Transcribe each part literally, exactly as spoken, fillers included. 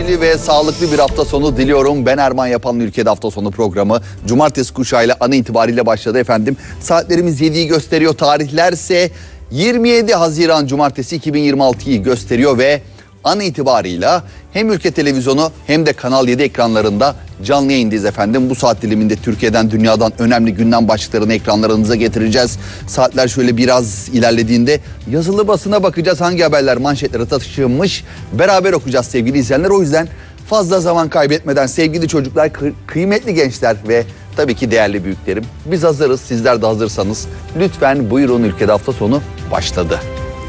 neşeli ve sağlıklı bir hafta sonu diliyorum. Ben Erman Yapan'ın Ülkede Hafta Sonu programı Cumartesi kuşağıyla an itibariyle başladı efendim. Saatlerimiz yediyi gösteriyor. Tarihlerse yirmi yedi Haziran Cumartesi iki bin yirmi altıyı gösteriyor ve an itibarıyla hem Ülke Televizyonu hem de Kanal yedi ekranlarında canlı yayındayız efendim. Bu saat diliminde Türkiye'den, dünyadan önemli gündem başlıklarını ekranlarınıza getireceğiz. Saatler şöyle biraz ilerlediğinde yazılı basına bakacağız. Hangi haberler manşetlere taşınmış beraber okuyacağız sevgili izleyenler. O yüzden fazla zaman kaybetmeden sevgili çocuklar, kı- kıymetli gençler ve tabii ki değerli büyüklerim, biz hazırız. Sizler de hazırsanız lütfen buyurun, Ülkede Hafta Sonu başladı.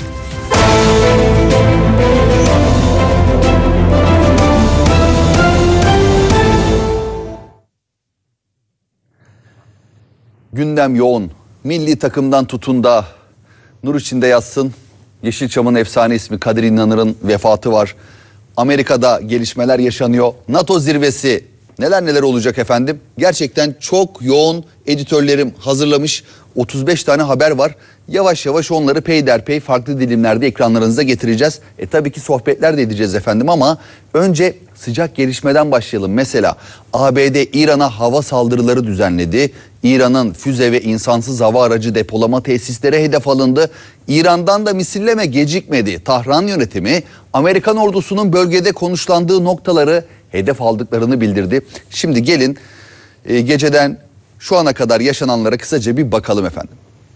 Gündem yoğun. Milli takımdan tutun da nur içinde yatsın Yeşilçam'ın efsane ismi Kadir İnanır'ın vefatı var. Amerika'da gelişmeler yaşanıyor. NATO zirvesi neler neler olacak efendim. Gerçekten çok yoğun, editörlerim hazırlamış otuz beş tane haber var. Yavaş yavaş onları peyderpey farklı dilimlerde ekranlarınıza getireceğiz. E tabii ki sohbetler de edeceğiz efendim ama önce sıcak gelişmeden başlayalım. Mesela A B D İran'a hava saldırıları düzenledi. İran'ın füze ve insansız hava aracı depolama tesisleri hedef alındı. İran'dan da misilleme gecikmedi. Tahran yönetimi Amerikan ordusunun bölgede konuşlandığı noktaları hedef aldıklarını bildirdi. Şimdi gelin e, geceden şu ana kadar yaşananlara kısaca bir bakalım efendim.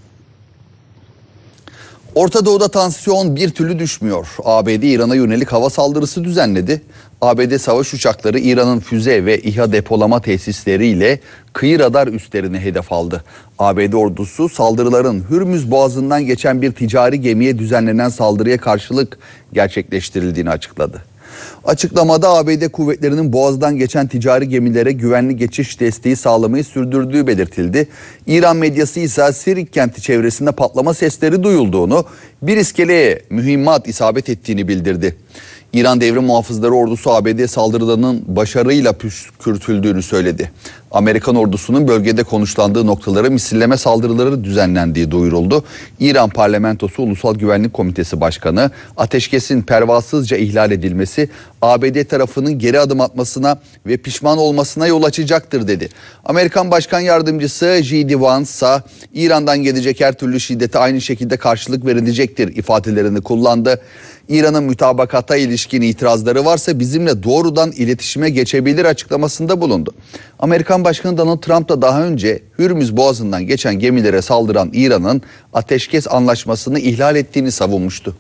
Orta Doğu'da tansiyon bir türlü düşmüyor. A B D İran'a yönelik hava saldırısı düzenledi. A B D savaş uçakları İran'ın füze ve İHA depolama tesisleriyle kıyı radar üslerini hedef aldı. A B D ordusu saldırıların Hürmüz Boğazı'ndan geçen bir ticari gemiye düzenlenen saldırıya karşılık gerçekleştirildiğini açıkladı. Açıklamada A B D kuvvetlerinin Boğaz'dan geçen ticari gemilere güvenli geçiş desteği sağlamayı sürdürdüğü belirtildi. İran medyası ise Sirik kenti çevresinde patlama sesleri duyulduğunu, bir iskeleye mühimmat isabet ettiğini bildirdi. İran Devrim Muhafızları Ordusu A B D saldırılarının başarıyla püskürtüldüğünü söyledi. Amerikan ordusunun bölgede konuşlandığı noktalara misilleme saldırıları düzenlendiği duyuruldu. İran Parlamentosu Ulusal Güvenlik Komitesi Başkanı, ateşkesin pervasızca ihlal edilmesi A B D tarafının geri adım atmasına ve pişman olmasına yol açacaktır dedi. Amerikan Başkan Yardımcısı J D Vance ise İran'dan gelecek her türlü şiddete aynı şekilde karşılık verilecektir ifadelerini kullandı. İran'ın mütabakata ilişkin itirazları varsa bizimle doğrudan iletişime geçebilir açıklamasında bulundu. Amerikan Başkanı Donald Trump da daha önce Hürmüz Boğazı'ndan geçen gemilere saldıran İran'ın ateşkes anlaşmasını ihlal ettiğini savunmuştu.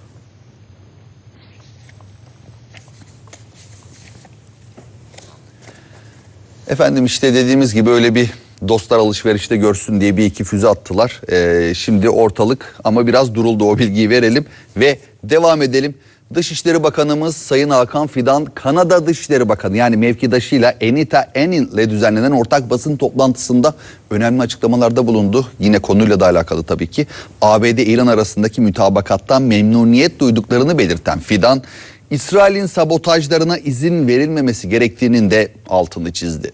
Efendim işte dediğimiz gibi öyle bir dostlar alışverişte görsün diye bir iki füze attılar. Ee, şimdi ortalık ama biraz duruldu, o bilgiyi verelim ve devam edelim. Dışişleri Bakanımız Sayın Hakan Fidan, Kanada Dışişleri Bakanı yani mevkidaşıyla Anita Anning ile düzenlenen ortak basın toplantısında önemli açıklamalarda bulundu. Yine konuyla da alakalı tabii ki. A B D İran arasındaki mütabakattan memnuniyet duyduklarını belirten Fidan, İsrail'in sabotajlarına izin verilmemesi gerektiğinin de altını çizdi.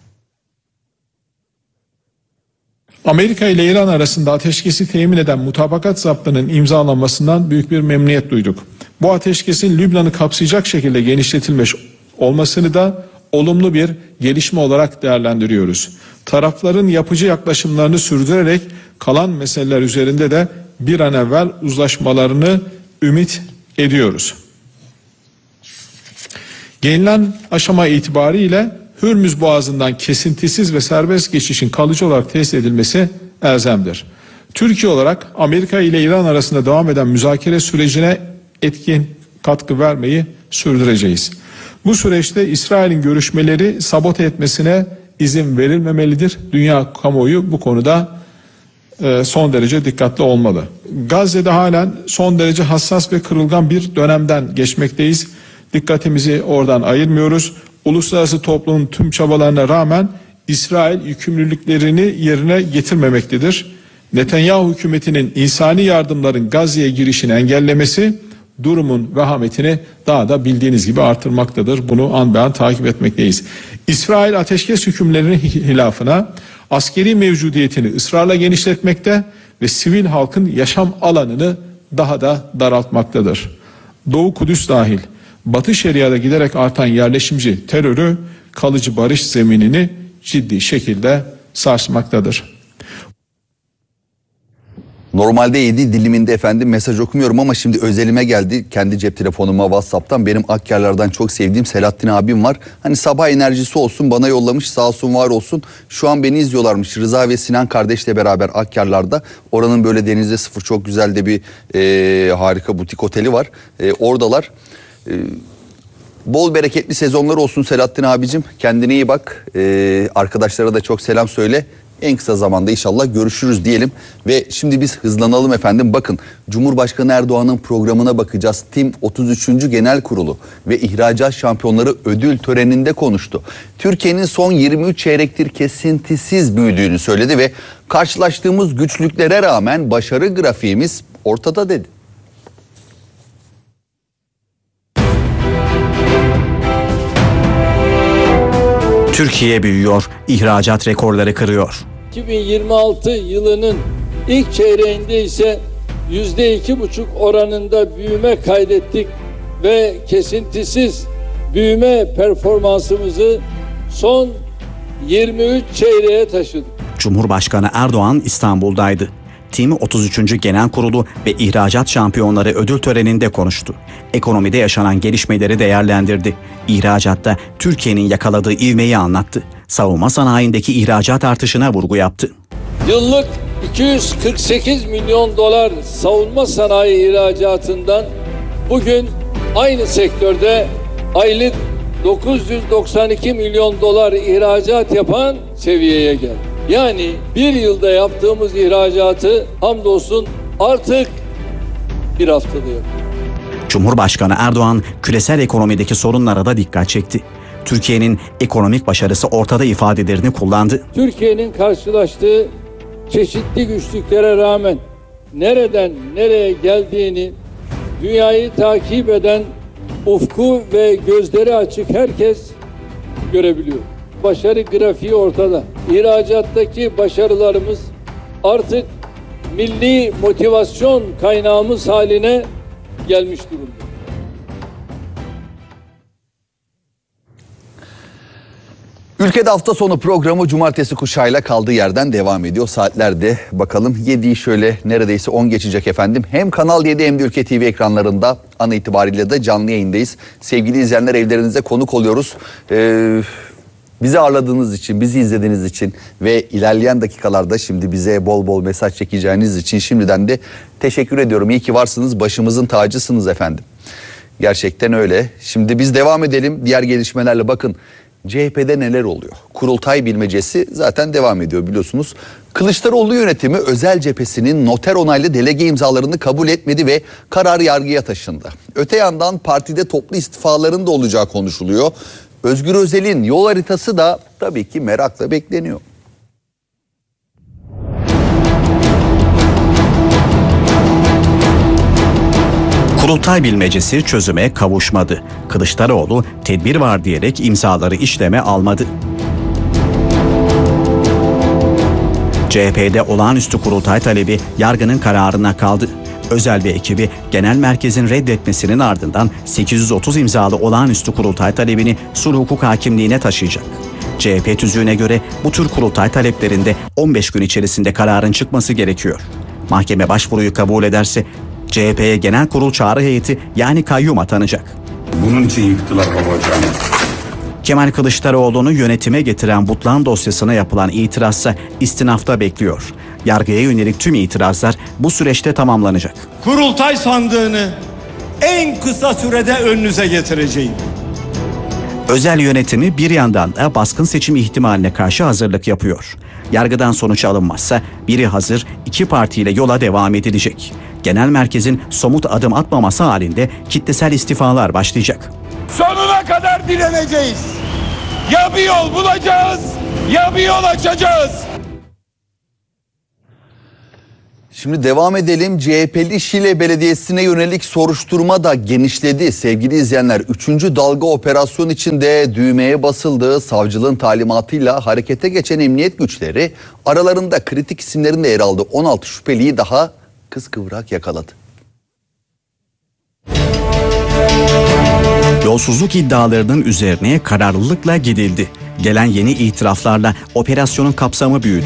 Amerika ile İran arasında ateşkesi temin eden mutabakat zaptının imzalanmasından büyük bir memnuniyet duyduk. Bu ateşkesin Lübnan'ı kapsayacak şekilde genişletilmiş olmasını da olumlu bir gelişme olarak değerlendiriyoruz. Tarafların yapıcı yaklaşımlarını sürdürerek kalan meseleler üzerinde de bir an evvel uzlaşmalarını ümit ediyoruz. Gelinen aşama itibariyle Hürmüz Boğazı'ndan kesintisiz ve serbest geçişin kalıcı olarak tesis edilmesi elzemdir. Türkiye olarak Amerika ile İran arasında devam eden müzakere sürecine etkin katkı vermeyi sürdüreceğiz. Bu süreçte İsrail'in görüşmeleri sabote etmesine izin verilmemelidir. Dünya kamuoyu bu konuda e, son derece dikkatli olmalı. Gazze'de halen son derece hassas ve kırılgan bir dönemden geçmekteyiz. Dikkatimizi oradan ayırmıyoruz. Uluslararası toplumun tüm çabalarına rağmen İsrail yükümlülüklerini yerine getirmemektedir. Netanyahu hükümetinin insani yardımların Gazze'ye girişini engellemesi durumun vehametini daha da bildiğiniz gibi artırmaktadır. Bunu an be an takip etmekteyiz. İsrail ateşkes hükümlerinin hilafına askeri mevcudiyetini ısrarla genişletmekte ve sivil halkın yaşam alanını daha da daraltmaktadır. Doğu Kudüs dahil Batı Şeria'da giderek artan yerleşimci terörü kalıcı barış zeminini ciddi şekilde sarsmaktadır. Normalde yedi diliminde efendim mesaj okumuyorum ama şimdi özelime geldi. Kendi cep telefonuma WhatsApp'tan benim Akyarlar'dan çok sevdiğim Selahattin abim var. Hani sabah enerjisi olsun bana yollamış, sağ olsun var olsun. Şu an beni izliyorlarmış Rıza ve Sinan kardeşle beraber Akyarlar'da. Oranın böyle denizde sıfır çok güzel de bir e, harika butik oteli var. E, oradalar. E, Bol bereketli sezonlar olsun Selahattin abicim. Kendine iyi bak. E, arkadaşlara da çok selam söyle. En kısa zamanda inşallah görüşürüz diyelim. Ve şimdi biz hızlanalım efendim. Bakın Cumhurbaşkanı Erdoğan'ın programına bakacağız. Tim otuz üçüncü Genel Kurulu ve İhracat Şampiyonları ödül töreninde konuştu. Türkiye'nin son yirmi üç çeyrektir kesintisiz büyüdüğünü söyledi ve karşılaştığımız güçlüklere rağmen başarı grafiğimiz ortada dedi. Türkiye büyüyor, ihracat rekorları kırıyor. iki bin yirmi altı yılının ilk çeyreğinde ise yüzde iki buçuk oranında büyüme kaydettik ve kesintisiz büyüme performansımızı son yirmi üç çeyreğe taşıdık. Cumhurbaşkanı Erdoğan İstanbul'daydı. Tim otuz üçüncü Genel Kurulu ve İhracat Şampiyonları ödül töreninde konuştu. Ekonomide yaşanan gelişmeleri değerlendirdi. İhracatta Türkiye'nin yakaladığı ivmeyi anlattı. Savunma sanayindeki ihracat artışına vurgu yaptı. Yıllık iki yüz kırk sekiz milyon dolar savunma sanayi ihracatından bugün aynı sektörde aylık dokuz yüz doksan iki milyon dolar ihracat yapan seviyeye geldi. Yani bir yılda yaptığımız ihracatı hamdolsun artık bir haftada yapıyoruz. Cumhurbaşkanı Erdoğan küresel ekonomideki sorunlara da dikkat çekti. Türkiye'nin ekonomik başarısı ortada ifadelerini kullandı. Türkiye'nin karşılaştığı çeşitli güçlüklere rağmen nereden nereye geldiğini dünyayı takip eden ufku ve gözleri açık herkes görebiliyor. Başarı grafiği ortada. İhracattaki başarılarımız artık milli motivasyon kaynağımız haline gelmiş durumda. Ülkede hafta sonu programı cumartesi kuşağıyla kaldığı yerden devam ediyor. Saatlerde bakalım yediği şöyle neredeyse on geçecek efendim. Hem Kanal yedi hem de Ülke T V ekranlarında an itibariyle de canlı yayındayız. Sevgili izleyenler evlerinize konuk oluyoruz. Ee, bizi ağırladığınız için, bizi izlediğiniz için ve ilerleyen dakikalarda şimdi bize bol bol mesaj çekeceğiniz için şimdiden de teşekkür ediyorum. İyi ki varsınız, başımızın tacısınız efendim. Gerçekten öyle. Şimdi biz devam edelim diğer gelişmelerle. Bakın C H P'de neler oluyor? Kurultay bilmecesi zaten devam ediyor biliyorsunuz. Kılıçdaroğlu yönetimi özel cephesinin noter onaylı delege imzalarını kabul etmedi ve karar yargıya taşındı. Öte yandan partide toplu istifaların da olacağı konuşuluyor. Özgür Özel'in yol haritası da tabii ki merakla bekleniyor. Kurultay bilmecesi çözüme kavuşmadı. Kılıçdaroğlu tedbir var diyerek imzaları işleme almadı. C H P'de olağanüstü kurultay talebi yargının kararına kaldı. Özel ve ekibi genel merkezin reddetmesinin ardından sekiz yüz otuz imzalı olağanüstü kurultay talebini sulh hukuk hakimliğine taşıyacak. C H P tüzüğüne göre bu tür kurultay taleplerinde on beş gün içerisinde kararın çıkması gerekiyor. Mahkeme başvuruyu kabul ederse C H P'ye genel kurul çağrı heyeti yani kayyum atanacak. Bunun için yıktılar babacığımı. Kemal Kılıçdaroğlu'nu yönetime getiren Butlan dosyasına yapılan itirazsa istinafta bekliyor. Yargıya yönelik tüm itirazlar bu süreçte tamamlanacak. Kurultay sandığını en kısa sürede önünüze getireceğim. Özel yönetimi bir yandan da baskın seçim ihtimaline karşı hazırlık yapıyor. Yargıdan sonuç alınmazsa biri hazır, iki partiyle yola devam edilecek. Genel merkezin somut adım atmaması halinde kitlesel istifalar başlayacak. Sonuna kadar direneceğiz. Ya bir yol bulacağız ya bir yol açacağız. Şimdi devam edelim. C H P'li Şile Belediyesi'ne yönelik soruşturma da genişledi. Sevgili izleyenler, üçüncü dalga operasyon içinde düğmeye basıldığı savcılığın talimatıyla harekete geçen emniyet güçleri aralarında kritik isimlerin de yer aldığı on altı şüpheliyi daha kıskıvrak yakaladı. Yolsuzluk iddialarının üzerine kararlılıkla gidildi. Gelen yeni itiraflarla operasyonun kapsamı büyüdü.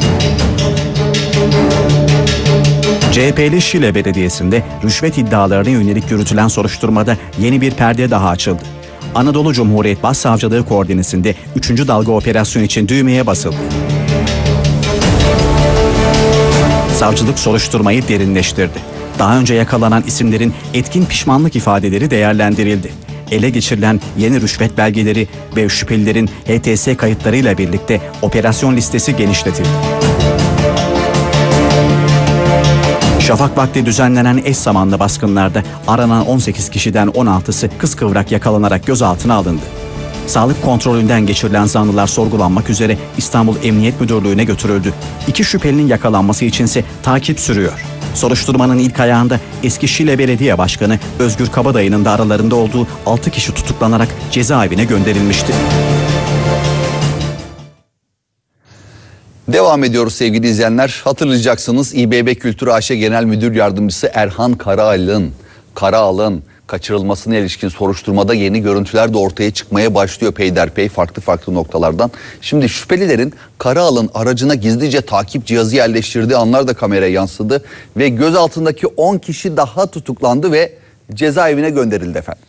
C H P'li Şile Belediyesi'nde rüşvet iddialarına yönelik yürütülen soruşturmada yeni bir perde daha açıldı. Anadolu Cumhuriyet Başsavcılığı koordinesinde üçüncü dalga operasyon için düğmeye basıldı. Savcılık soruşturmayı derinleştirdi. Daha önce yakalanan isimlerin etkin pişmanlık ifadeleri değerlendirildi. Ele geçirilen yeni rüşvet belgeleri ve şüphelilerin H T S kayıtlarıyla birlikte operasyon listesi genişletildi. Şafak vakti düzenlenen eş zamanlı baskınlarda aranan on sekiz kişiden on altısı kıskıvrak yakalanarak gözaltına alındı. Sağlık kontrolünden geçirilen zanlılar sorgulanmak üzere İstanbul Emniyet Müdürlüğü'ne götürüldü. İki şüphelinin yakalanması içinse takip sürüyor. Soruşturmanın ilk ayağında eski Şile Belediye Başkanı Özgür Kabadayı'nın da aralarında olduğu altı kişi tutuklanarak cezaevine gönderilmişti. Devam ediyoruz sevgili izleyenler. Hatırlayacaksınız İ B B Kültür A Ş Genel Müdür Yardımcısı Erhan Karaal'ın Karaal'ın kaçırılmasına ilişkin soruşturmada yeni görüntüler de ortaya çıkmaya başlıyor peyderpey farklı farklı noktalardan. Şimdi şüphelilerin Karaal'ın aracına gizlice takip cihazı yerleştirdiği anlar da kameraya yansıdı ve gözaltındaki on kişi daha tutuklandı ve cezaevine gönderildi efendim.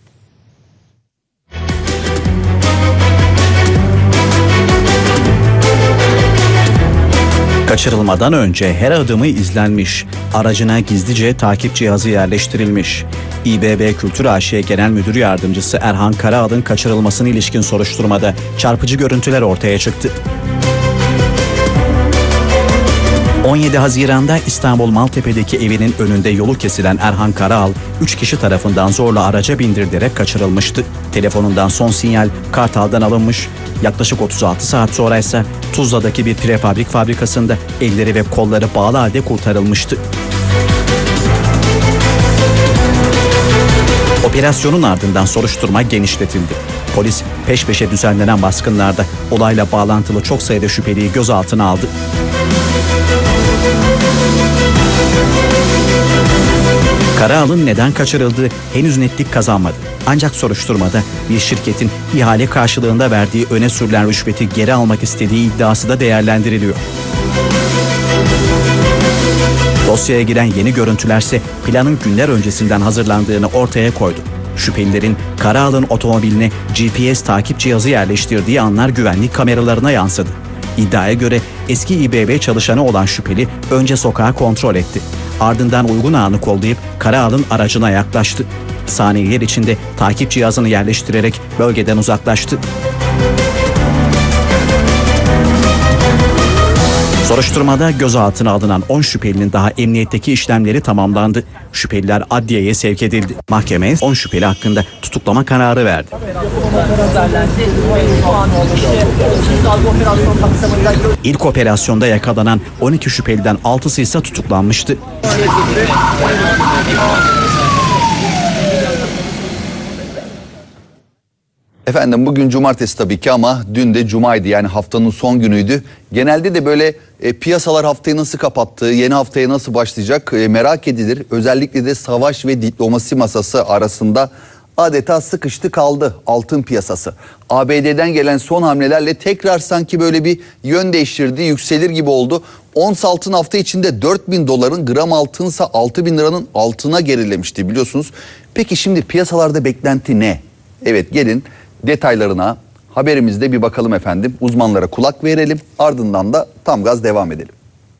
Kaçırılmadan önce her adımı izlenmiş, aracına gizlice takip cihazı yerleştirilmiş. İ B B Kültür A Ş Genel Müdür Yardımcısı Erhan Karaal'ın kaçırılmasına ilişkin soruşturmada çarpıcı görüntüler ortaya çıktı. on yedi Haziran'da İstanbul Maltepe'deki evinin önünde yolu kesilen Erhan Karaal, üç kişi tarafından zorla araca bindirilerek kaçırılmıştı. Telefonundan son sinyal Kartal'dan alınmış. Yaklaşık otuz altı saat sonra ise Tuzla'daki bir prefabrik fabrikasında elleri ve kolları bağlı halde kurtarılmıştı. Operasyonun ardından soruşturma genişletildi. Polis peş peşe düzenlenen baskınlarda olayla bağlantılı çok sayıda şüpheliyi gözaltına aldı. Karaal'ın neden kaçırıldığı henüz netlik kazanmadı. Ancak soruşturmada bir şirketin ihale karşılığında verdiği öne sürülen rüşveti geri almak istediği iddiası da değerlendiriliyor. Dosyaya giren yeni görüntülerse planın günler öncesinden hazırlandığını ortaya koydu. Şüphelilerin Karaal'ın otomobiline G P S takip cihazı yerleştirdiği anlar güvenlik kameralarına yansıdı. İddiaya göre eski İ B B çalışanı olan şüpheli önce sokağı kontrol etti. Ardından uygun anı kollayıp Karaal'ın aracına yaklaştı. Saniyeler içinde takip cihazını yerleştirerek bölgeden uzaklaştı. Soruşturmada gözaltına alınan on şüphelinin daha emniyetteki işlemleri tamamlandı. Şüpheliler adliyeye sevk edildi. Mahkeme on şüpheli hakkında tutuklama kararı verdi. İlk operasyonda yakalanan on iki şüpheliden altısı ise tutuklanmıştı. Efendim bugün cumartesi tabii ki ama dün de cumaydı, yani haftanın son günüydü. Genelde de böyle e, piyasalar haftayı nasıl kapattı, yeni haftaya nasıl başlayacak e, merak edilir. Özellikle de savaş ve diplomasi masası arasında adeta sıkıştı kaldı altın piyasası. A B D'den gelen son hamlelerle tekrar sanki böyle bir yön değiştirdi, yükselir gibi oldu. Ons altın hafta içinde dört bin doların, gram altınsa altı bin liranın altına gerilemişti biliyorsunuz. Peki şimdi piyasalarda beklenti ne? Evet, gelin detaylarına haberimizde bir bakalım efendim. Uzmanlara kulak verelim, ardından da tam gaz devam edelim.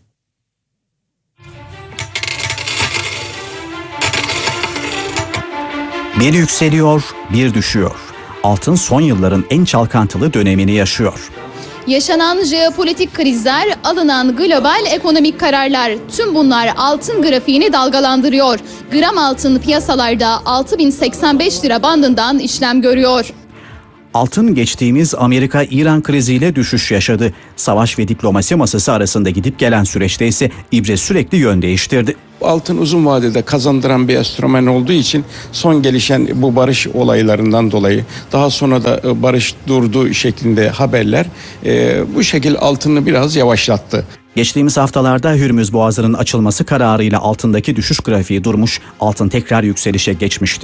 Bir yükseliyor, bir düşüyor. Altın son yılların en çalkantılı dönemini yaşıyor. Yaşanan jeopolitik krizler, alınan global ekonomik kararlar, tüm bunlar altın grafiğini dalgalandırıyor. Gram altın piyasalarda altı bin seksen beş lira bandından işlem görüyor. Altın geçtiğimiz Amerika-İran kriziyle düşüş yaşadı. Savaş ve diplomasi masası arasında gidip gelen süreçte ise ibre sürekli yön değiştirdi. Altın uzun vadede kazandıran bir enstrüman olduğu için son gelişen bu barış olaylarından dolayı daha sonra da barış durdu şeklinde haberler e, bu şekil altını biraz yavaşlattı. Geçtiğimiz haftalarda Hürmüz Boğazı'nın açılması kararıyla altındaki düşüş grafiği durmuş, altın tekrar yükselişe geçmişti.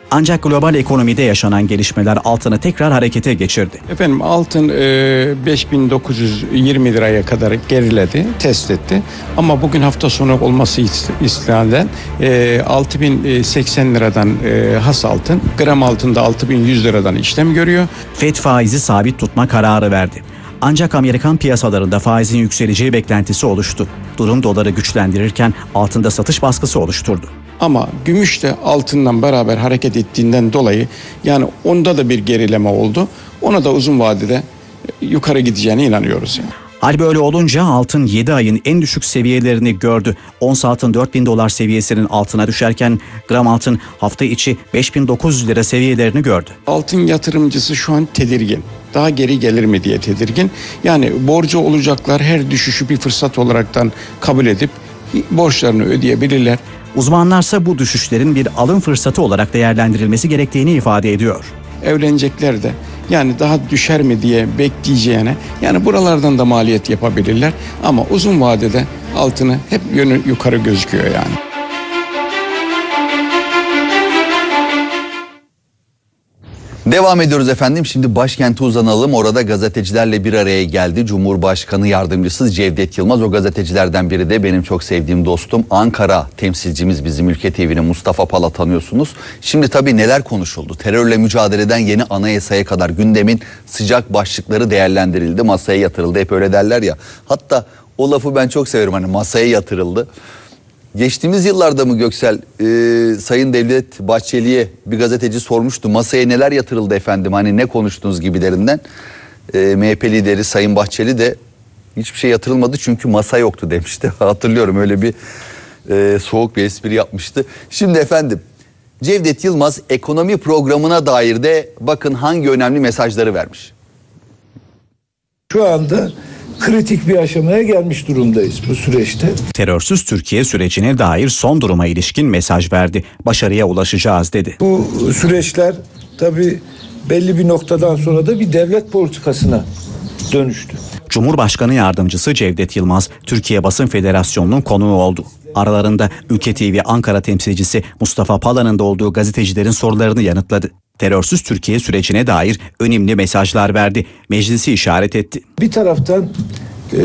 Ancak global ekonomide yaşanan gelişmeler altını tekrar harekete geçirdi. Efendim altın e, beş bin dokuz yüz yirmi liraya kadar geriledi, test etti. Ama bugün hafta sonu olması istinaden e, altı bin seksen liradan e, has altın, gram altında altı bin yüz liradan işlem görüyor. Fed faizi sabit tutma kararı verdi. Ancak Amerikan piyasalarında faizin yükseleceği beklentisi oluştu. Durum doları güçlendirirken altında satış baskısı oluşturdu. Ama gümüş de altından beraber hareket ettiğinden dolayı yani onda da bir gerileme oldu. Ona da uzun vadede yukarı gideceğine inanıyoruz yani. Hal böyle olunca altın yedi ayın en düşük seviyelerini gördü. Ons altın dört bin dolar seviyesinin altına düşerken gram altın hafta içi beş bin dokuz yüz lira seviyelerini gördü. Altın yatırımcısı şu an tedirgin. Daha geri gelir mi diye tedirgin. Yani borcu olacaklar her düşüşü bir fırsat olaraktan kabul edip borçlarını ödeyebilirler. Uzmanlarsa bu düşüşlerin bir alım fırsatı olarak değerlendirilmesi gerektiğini ifade ediyor. Evlenecekler de yani daha düşer mi diye bekleyeceğine yani buralardan da maliyet yapabilirler. Ama uzun vadede altını hep yönü yukarı gözüküyor yani. Devam ediyoruz efendim. Şimdi başkente uzanalım. Orada gazetecilerle bir araya geldi Cumhurbaşkanı Yardımcısı Cevdet Yılmaz. O gazetecilerden biri de benim çok sevdiğim dostum, Ankara temsilcimiz bizim Ülke T V'nin Mustafa Pala, tanıyorsunuz. Şimdi tabii neler konuşuldu? Terörle mücadeleden yeni anayasaya kadar gündemin sıcak başlıkları değerlendirildi. Masaya yatırıldı. Hep öyle derler ya. Hatta o lafı ben çok severim, hani masaya yatırıldı. Geçtiğimiz yıllarda mı Göksel, e, Sayın Devlet Bahçeli'ye bir gazeteci sormuştu, masaya neler yatırıldı efendim, hani ne konuştunuz gibilerinden. E, M H P lideri Sayın Bahçeli de hiçbir şey yatırılmadı çünkü masa yoktu demişti. Hatırlıyorum, öyle bir e, soğuk bir espri yapmıştı. Şimdi efendim Cevdet Yılmaz ekonomi programına dair de bakın hangi önemli mesajları vermiş. Şu anda kritik bir aşamaya gelmiş durumdayız bu süreçte. Terörsüz Türkiye sürecine dair son duruma ilişkin mesaj verdi. Başarıya ulaşacağız dedi. Bu süreçler tabii belli bir noktadan sonra da bir devlet politikasına dönüştü. Cumhurbaşkanı Yardımcısı Cevdet Yılmaz, Türkiye Basın Federasyonu'nun konuğu oldu. Aralarında Ülke T V Ankara temsilcisi Mustafa Pala'nın da olduğu gazetecilerin sorularını yanıtladı. Terörsüz Türkiye sürecine dair önemli mesajlar verdi. Meclisi işaret etti. Bir taraftan e,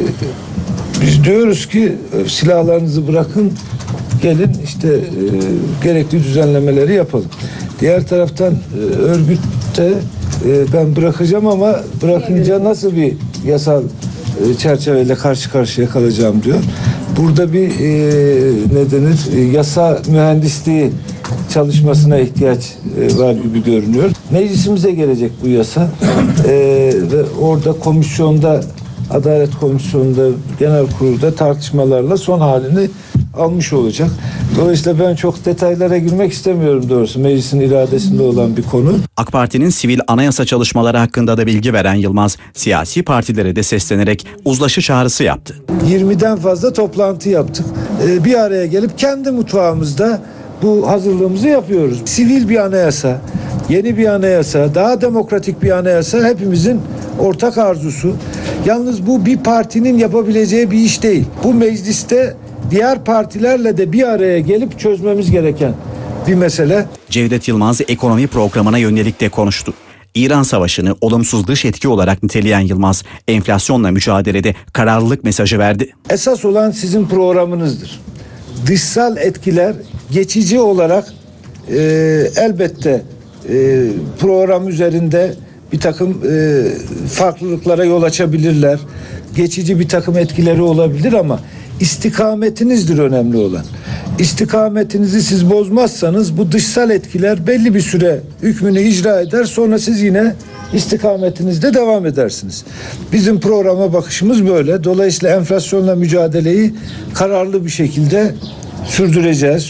biz diyoruz ki silahlarınızı bırakın, gelin işte e, gerekli düzenlemeleri yapalım. Diğer taraftan e, örgütte e, ben bırakacağım ama bırakınca nasıl bir yasal e, çerçeveyle karşı karşıya kalacağım diyor. Burada bir e, ne denir e, yasa mühendisliği çalışmasına ihtiyaç e, var gibi görünüyor. Meclisimize gelecek bu yasa e, ve orada komisyonda, Adalet Komisyonu'nda, Genel Kurul'da tartışmalarla son halini almış olacak. Dolayısıyla ben çok detaylara girmek istemiyorum doğrusu. Meclisin iradesinde olan bir konu. AK Parti'nin sivil anayasa çalışmaları hakkında da bilgi veren Yılmaz, siyasi partilere de seslenerek uzlaşı çağrısı yaptı. yirmiden fazla toplantı yaptık. Ee, bir araya gelip kendi mutfağımızda bu hazırlığımızı yapıyoruz. Sivil bir anayasa, yeni bir anayasa, daha demokratik bir anayasa hepimizin ortak arzusu. Yalnız bu bir partinin yapabileceği bir iş değil. Bu mecliste diğer partilerle de bir araya gelip çözmemiz gereken bir mesele. Cevdet Yılmaz ekonomi programına yönelik de konuştu. İran Savaşı'nı olumsuz dış etki olarak niteleyen Yılmaz, enflasyonla mücadelede kararlılık mesajı verdi. Esas olan sizin programınızdır. Dışsal etkiler geçici olarak e, elbette e, program üzerinde bir takım e, farklılıklara yol açabilirler. Geçici bir takım etkileri olabilir ama istikametinizdir önemli olan. İstikametinizi siz bozmazsanız bu dışsal etkiler belli bir süre hükmünü icra eder, sonra siz yine istikametinizde devam edersiniz. Bizim programa bakışımız böyle. Dolayısıyla enflasyonla mücadeleyi kararlı bir şekilde sürdüreceğiz.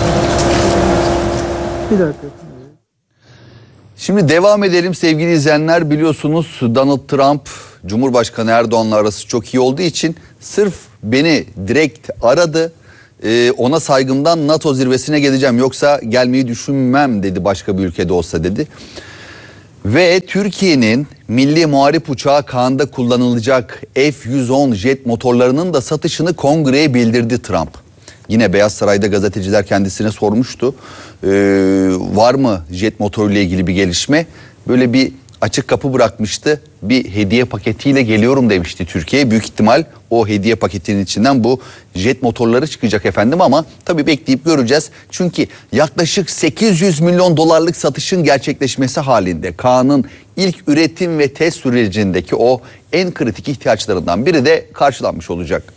Bir dakika. Şimdi devam edelim sevgili izleyenler. Biliyorsunuz Donald Trump Cumhurbaşkanı Erdoğan'la arası çok iyi olduğu için sırf beni direkt aradı. Ee, ona saygımdan NATO zirvesine geleceğim, yoksa gelmeyi düşünmem dedi, başka bir ülkede olsa dedi. Ve Türkiye'nin milli muharip uçağı Kaan'da kullanılacak F yüz on jet motorlarının da satışını kongreye bildirdi Trump. Yine Beyaz Saray'da gazeteciler kendisine sormuştu. Ee, var mı jet motoruyla ilgili bir gelişme? Böyle bir açık kapı bırakmıştı. Bir hediye paketiyle geliyorum demişti Türkiye. Büyük ihtimal o hediye paketinin içinden bu jet motorları çıkacak efendim, ama tabii bekleyip göreceğiz. Çünkü yaklaşık sekiz yüz milyon dolarlık satışın gerçekleşmesi halinde Kaan'ın ilk üretim ve test sürecindeki o en kritik ihtiyaçlarından biri de karşılanmış olacak.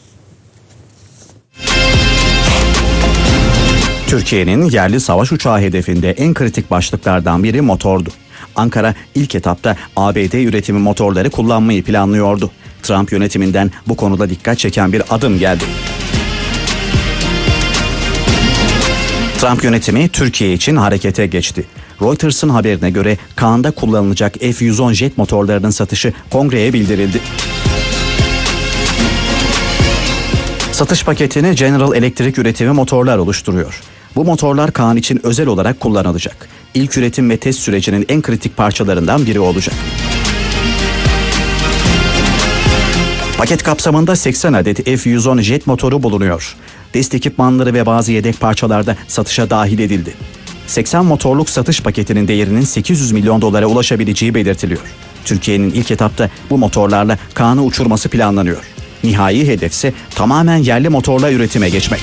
Türkiye'nin yerli savaş uçağı hedefinde en kritik başlıklardan biri motordu. Ankara ilk etapta A B D üretimi motorları kullanmayı planlıyordu. Trump yönetiminden bu konuda dikkat çeken bir adım geldi. Trump yönetimi Türkiye için harekete geçti. Reuters'ın haberine göre Kaan'da kullanılacak F yüz on jet motorlarının satışı kongreye bildirildi. Satış paketini General Electric üretimi motorlar oluşturuyor. Bu motorlar Kaan için özel olarak kullanılacak. İlk üretim ve test sürecinin en kritik parçalarından biri olacak. Paket kapsamında seksen adet F yüz on jet motoru bulunuyor. Test ekipmanları ve bazı yedek parçalar da satışa dahil edildi. seksen motorluk satış paketinin değerinin sekiz yüz milyon dolara ulaşabileceği belirtiliyor. Türkiye'nin ilk etapta bu motorlarla Kaan'ı uçurması planlanıyor. Nihai hedefse tamamen yerli motorla üretime geçmek.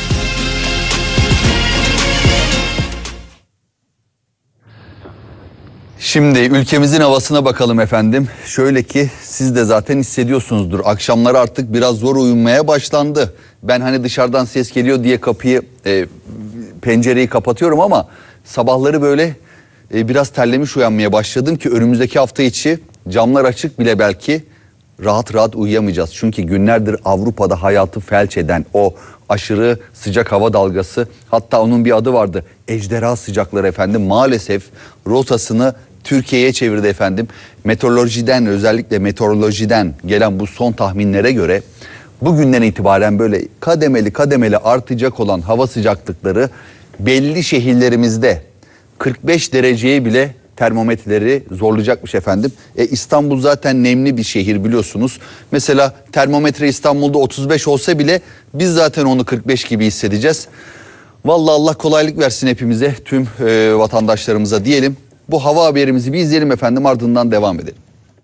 Şimdi ülkemizin havasına bakalım efendim. Şöyle ki siz de zaten hissediyorsunuzdur. Akşamlar artık biraz zor uyumaya başlandı. Ben hani dışarıdan ses geliyor diye kapıyı, e, pencereyi kapatıyorum ama sabahları böyle e, biraz terlemiş uyanmaya başladım ki önümüzdeki hafta içi camlar açık bile belki rahat rahat uyuyamayacağız. Çünkü günlerdir Avrupa'da hayatı felç eden o aşırı sıcak hava dalgası, hatta onun bir adı vardı, ejderha sıcakları efendim, maalesef rotasını Türkiye'ye çevirdi efendim. Meteorolojiden, özellikle meteorolojiden gelen bu son tahminlere göre bugünden itibaren böyle kademeli kademeli artacak olan hava sıcaklıkları belli şehirlerimizde kırk beş dereceye bile termometreleri zorlayacakmış efendim. E, İstanbul zaten nemli bir şehir biliyorsunuz. Mesela termometre İstanbul'da otuz beş olsa bile biz zaten onu kırk beş gibi hissedeceğiz. Vallahi Allah kolaylık versin hepimize, tüm e, vatandaşlarımıza diyelim. Bu hava haberimizi bir izleyelim efendim, ardından devam edelim.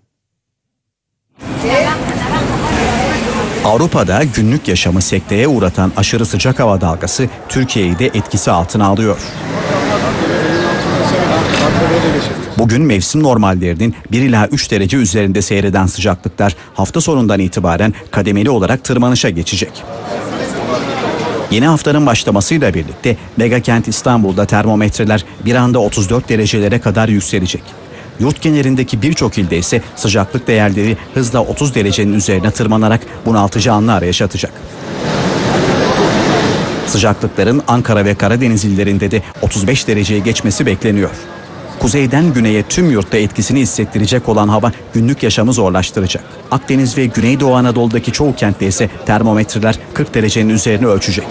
Avrupa'da günlük yaşamı sekteye uğratan aşırı sıcak hava dalgası Türkiye'yi de etkisi altına alıyor. Bugün mevsim normallerinin bir ila üç derece üzerinde seyreden sıcaklıklar hafta sonundan itibaren kademeli olarak tırmanışa geçecek. Yeni haftanın başlamasıyla birlikte megakent İstanbul'da termometreler bir anda otuz dört derecelere kadar yükselecek. Yurt genelindeki birçok ilde ise sıcaklık değerleri hızla otuz derecenin üzerine tırmanarak bunaltıcı anlar yaşatacak. Sıcaklıkların Ankara ve Karadeniz illerinde de otuz beş dereceye geçmesi bekleniyor. Kuzeyden güneye tüm yurtta etkisini hissettirecek olan hava günlük yaşamı zorlaştıracak. Akdeniz ve Güneydoğu Anadolu'daki çoğu kentte ise termometreler kırk derecenin üzerine ölçecek.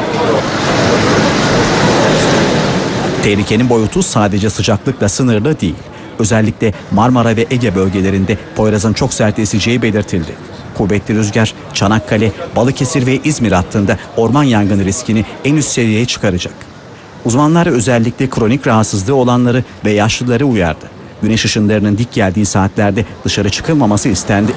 Tehlikenin boyutu sadece sıcaklıkla sınırlı değil. Özellikle Marmara ve Ege bölgelerinde Poyraz'ın çok sert eseceği belirtildi. Kuvvetli rüzgar Çanakkale, Balıkesir ve İzmir hattında orman yangını riskini en üst seviyeye çıkaracak. Uzmanlar özellikle kronik rahatsızlığı olanları ve yaşlıları uyardı. Güneş ışınlarının dik geldiği saatlerde dışarı çıkılmaması istendi.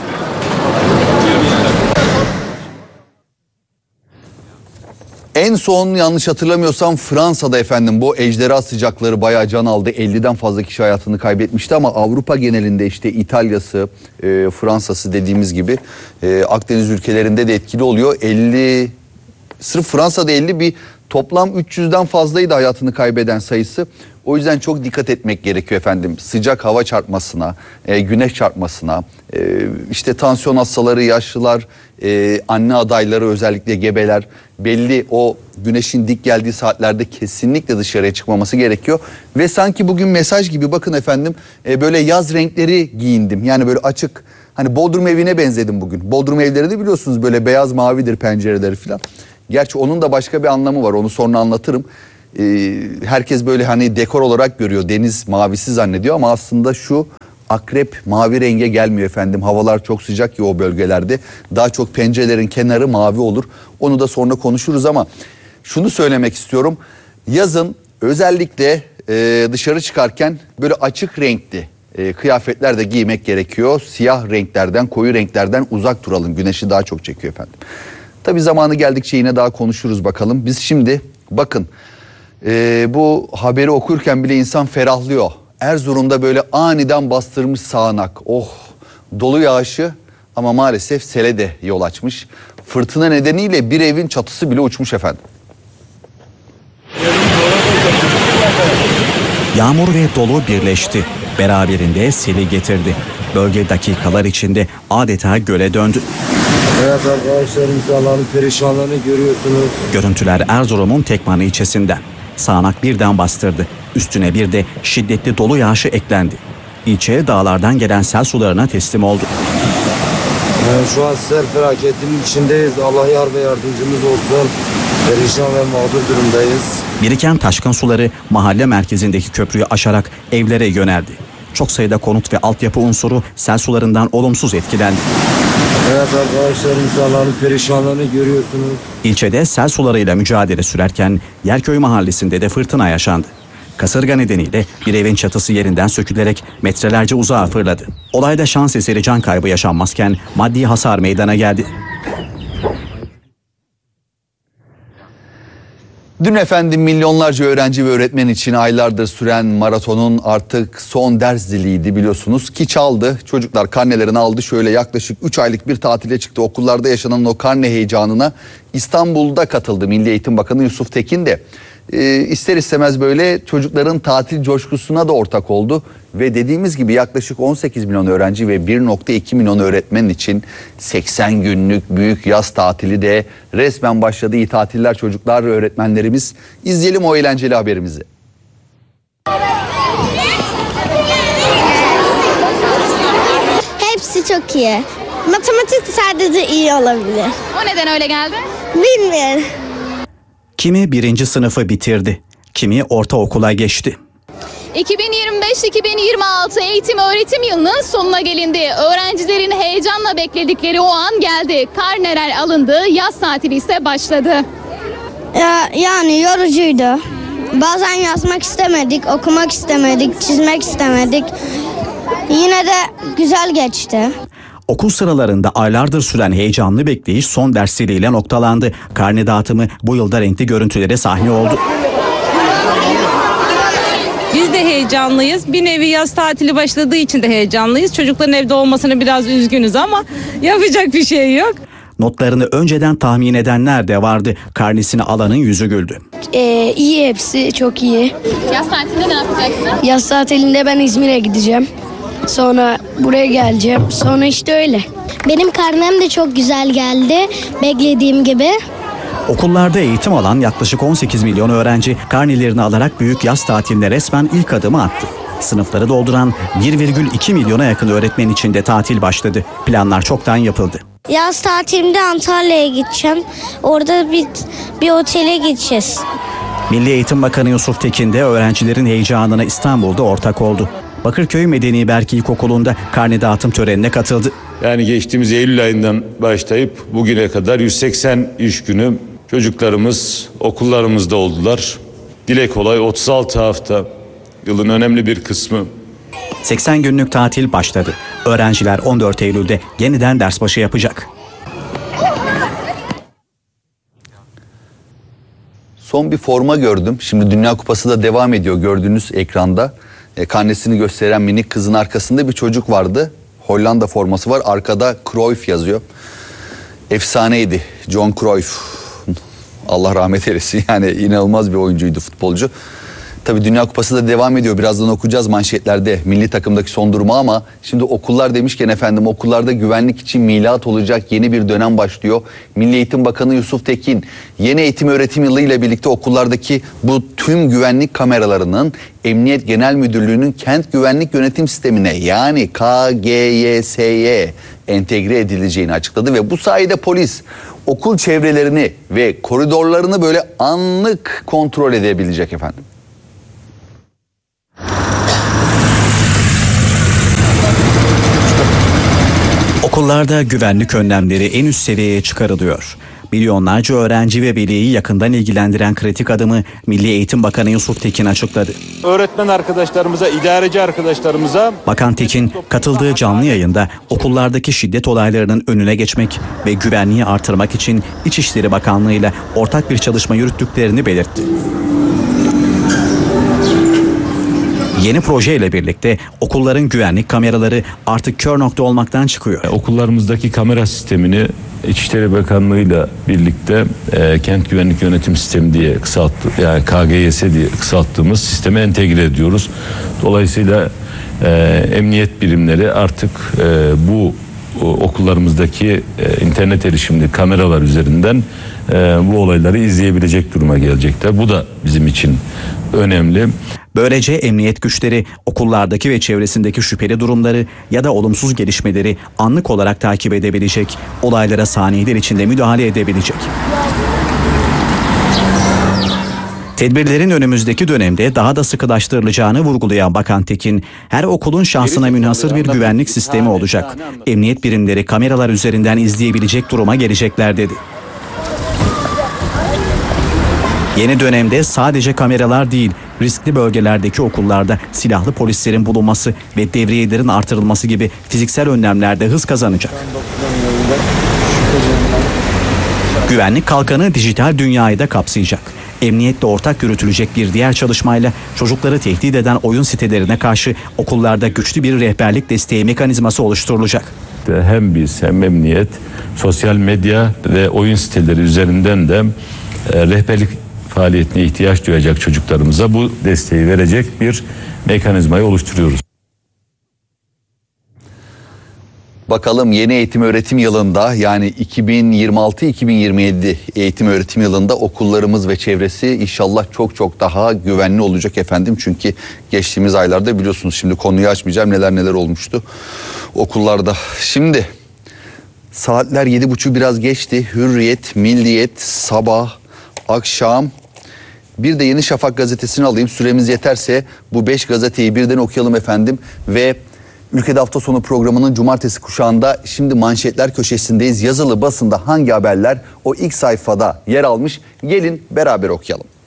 En son yanlış hatırlamıyorsam Fransa'da efendim bu ejderha sıcakları bayağı can aldı. elliden fazla kişi hayatını kaybetmişti ama Avrupa genelinde işte İtalya'sı, e, Fransa'sı dediğimiz gibi e, Akdeniz ülkelerinde de etkili oluyor. elli sırf Fransa'da elli, bir toplam üç yüzden fazlaydı hayatını kaybeden sayısı. O yüzden çok dikkat etmek gerekiyor efendim. Sıcak hava çarpmasına, e, güneş çarpmasına, e, işte tansiyon hastaları, yaşlılar, e, anne adayları, özellikle gebeler belli o güneşin dik geldiği saatlerde kesinlikle dışarıya çıkmaması gerekiyor. Ve sanki bugün mesaj gibi bakın efendim e, böyle yaz renkleri giyindim. Yani böyle açık, hani Bodrum evine benzedim bugün. Bodrum evleri de biliyorsunuz böyle beyaz mavidir pencereleri falan. Gerçi onun da başka bir anlamı var, onu sonra anlatırım. Ee, herkes böyle hani dekor olarak görüyor, deniz mavisi zannediyor ama aslında şu akrep mavi renge gelmiyor efendim. Havalar çok sıcak ya o bölgelerde. Daha çok pencerelerin kenarı mavi olur. Onu da sonra konuşuruz ama şunu söylemek istiyorum. Yazın özellikle e, dışarı çıkarken böyle açık renkli e, kıyafetler de giymek gerekiyor. Siyah renklerden, koyu renklerden uzak duralım. Güneşi daha çok çekiyor efendim. Tabii zamanı geldikçe yine daha konuşuruz bakalım. Biz şimdi bakın e, bu haberi okurken bile insan ferahlıyor. Erzurum'da böyle aniden bastırmış sağanak. Oh, dolu yağışı ama maalesef sele de yol açmış. Fırtına nedeniyle bir evin çatısı bile uçmuş efendim. Yağmur ve dolu birleşti. Beraberinde seli getirdi. Bölge dakikalar içinde adeta göle döndü. Evet arkadaşlar, insanların perişanlığını görüyorsunuz. Görüntüler Erzurum'un Tekman ilçesinden. Sağanak birden bastırdı. Üstüne bir de şiddetli dolu yağışı eklendi. İlçe dağlardan gelen sel sularına teslim oldu. Yani şu an sel felaketinin içindeyiz. Allah yar ve yardımcımız olsun. Perişan ve mağdur durumdayız. Biriken taşkın suları mahalle merkezindeki köprüyü aşarak evlere yöneldi. Çok sayıda konut ve altyapı unsuru sel sularından olumsuz etkilendi. Evet arkadaşlar, insanların perişanlığını görüyorsunuz. İlçede sel sularıyla mücadele sürerken Yerköy mahallesinde de fırtına yaşandı. Kasırga nedeniyle bir evin çatısı yerinden sökülerek metrelerce uzağa fırladı. Olayda şans eseri can kaybı yaşanmazken maddi hasar meydana geldi. Dün efendim milyonlarca öğrenci ve öğretmen için aylardır süren maratonun artık son ders ziliydi biliyorsunuz ki çaldı. Çocuklar karnelerini aldı, şöyle yaklaşık üç aylık bir tatile çıktı. Okullarda yaşanan o karne heyecanına İstanbul'da katıldı Milli Eğitim Bakanı Yusuf Tekin de. Ee, ister istemez böyle çocukların tatil coşkusuna da ortak oldu. Ve dediğimiz gibi yaklaşık on sekiz milyon öğrenci ve bir nokta iki milyon öğretmen için seksen günlük büyük yaz tatili de resmen başladı. İyi tatiller çocuklar ve öğretmenlerimiz. İzleyelim o eğlenceli haberimizi. Hepsi çok iyi. Matematik sadece iyi olabilir. O neden öyle geldi? Bilmiyorum. Kimi birinci sınıfı bitirdi, kimi ortaokula geçti. iki bin yirmi beş iki bin yirmi altı eğitim öğretim yılının sonuna gelindi. Öğrencilerin heyecanla bekledikleri o an geldi. Karneler alındı, yaz tatili ise başladı. Ya, yani yorucuydu. Bazen yazmak istemedik, okumak istemedik, çizmek istemedik. Yine de güzel geçti. Okul sıralarında aylardır süren heyecanlı bekleyiş son dersleriyle noktalandı. Karne dağıtımı bu yılda renkli görüntülere sahne oldu. Biz de heyecanlıyız. Bir nevi yaz tatili başladığı için de heyecanlıyız. Çocukların evde olmasını biraz üzgünüz ama yapacak bir şey yok. Notlarını önceden tahmin edenler de vardı. Karnesini alanın yüzü güldü. Ee, iyi hepsi, çok iyi. Yaz tatilinde ne yapacaksın? Yaz tatilinde ben İzmir'e gideceğim. Sonra buraya geleceğim. Sonra işte öyle. Benim karnem de çok güzel geldi. Beklediğim gibi. Okullarda eğitim alan yaklaşık on sekiz milyon öğrenci karnelerini alarak büyük yaz tatiline resmen ilk adımı attı. Sınıfları dolduran bir virgül iki milyona yakın öğretmen için de tatil başladı. Planlar çoktan yapıldı. Yaz tatilimde Antalya'ya gideceğim. Orada bir, bir otele gideceğiz. Milli Eğitim Bakanı Yusuf Tekin de öğrencilerin heyecanına İstanbul'da ortak oldu. Bakırköy Medeni Berk İlkokulu'nda karne dağıtım törenine katıldı. Yani geçtiğimiz Eylül ayından başlayıp bugüne kadar yüz seksen iş günü çocuklarımız okullarımızda oldular. Dile kolay otuz altı hafta, yılın önemli bir kısmı. seksen günlük tatil başladı. Öğrenciler on dört Eylül'de yeniden ders başı yapacak. Son bir forma gördüm. Şimdi Dünya Kupası da devam ediyor gördüğünüz ekranda. E, karnesini gösteren minik kızın arkasında bir çocuk vardı. Hollanda forması var. Arkada Cruyff yazıyor. Efsaneydi John Cruyff. Allah rahmet eylesin. Yani inanılmaz bir oyuncuydu, futbolcu. Tabii Dünya Kupası da devam ediyor. Birazdan okuyacağız manşetlerde milli takımdaki son durumu ama şimdi okullar demişken efendim okullarda güvenlik için milat olacak yeni bir dönem başlıyor. Milli Eğitim Bakanı Yusuf Tekin yeni eğitim öğretim yılı ile birlikte okullardaki bu tüm güvenlik kameralarının Emniyet Genel Müdürlüğü'nün kent güvenlik yönetim sistemine yani K G Y S'ye entegre edileceğini açıkladı ve bu sayede polis okul çevrelerini ve koridorlarını böyle anlık kontrol edebilecek efendim. Okullarda güvenlik önlemleri en üst seviyeye çıkarılıyor. Milyonlarca öğrenci ve veliyi yakından ilgilendiren kritik adımı Milli Eğitim Bakanı Yusuf Tekin açıkladı. Öğretmen arkadaşlarımıza, idareci arkadaşlarımıza... Bakan Tekin katıldığı canlı yayında okullardaki şiddet olaylarının önüne geçmek ve güvenliği artırmak için İçişleri Bakanlığı ile ortak bir çalışma yürüttüklerini belirtti. Yeni projeyle birlikte okulların güvenlik kameraları artık kör nokta olmaktan çıkıyor. Okullarımızdaki kamera sistemini İçişleri Bakanlığı ile birlikte e, Kent Güvenlik Yönetim Sistemi diye kısalttı, yani K G Y S diye kısalttığımız sisteme entegre ediyoruz. Dolayısıyla e, emniyet birimleri artık e, bu o, okullarımızdaki e, internet erişimli kameralar üzerinden e, bu olayları izleyebilecek duruma gelecekler. Bu da bizim için önemli. Böylece emniyet güçleri okullardaki ve çevresindeki şüpheli durumları ya da olumsuz gelişmeleri anlık olarak takip edebilecek, olaylara saniyeler içinde müdahale edebilecek. Tedbirlerin önümüzdeki dönemde daha da sıkılaştırılacağını vurgulayan Bakan Tekin, her okulun şahsına münhasır bir güvenlik sistemi olacak. Emniyet birimleri kameralar üzerinden izleyebilecek duruma gelecekler dedi. Yeni dönemde sadece kameralar değil, riskli bölgelerdeki okullarda silahlı polislerin bulunması ve devriyelerin artırılması gibi fiziksel önlemlerde hız kazanacak. Güvenlik kalkanı dijital dünyayı da kapsayacak. Emniyetle ortak yürütülecek bir diğer çalışmayla çocukları tehdit eden oyun sitelerine karşı okullarda güçlü bir rehberlik desteği mekanizması oluşturulacak. Hem biz hem emniyet, sosyal medya ve oyun siteleri üzerinden de e, rehberlik faaliyetine ihtiyaç duyacak çocuklarımıza bu desteği verecek bir mekanizmayı oluşturuyoruz. Bakalım yeni eğitim öğretim yılında, yani iki bin yirmi altı iki bin yirmi yedi eğitim öğretim yılında okullarımız ve çevresi inşallah çok çok daha güvenli olacak efendim. Çünkü geçtiğimiz aylarda biliyorsunuz, şimdi konuyu açmayacağım, neler neler olmuştu okullarda. Şimdi saatler yedi buçuk biraz geçti. Hürriyet, Milliyet, Sabah, Akşam, bir de Yeni Şafak gazetesini alayım. Süremiz yeterse bu beş gazeteyi birden okuyalım efendim. Ve Ülkede Hafta Sonu programının cumartesi kuşağında şimdi manşetler köşesindeyiz. Yazılı basında hangi haberler o ilk sayfada yer almış? Gelin beraber okuyalım.